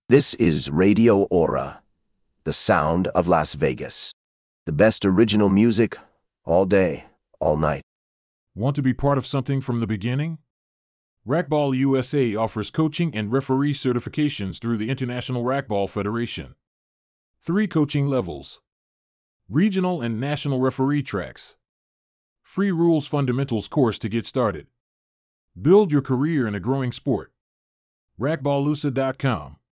This is Radio Aura, the sound of Las Vegas. The best original music, all day, all night. Want to be part of something from the beginning? Racquetball USA offers coaching and referee certifications through the International Racquetball Federation. 3 coaching levels. Regional and national referee tracks. Free rules fundamentals course to get started. Build your career in a growing sport. Racquetballusa.com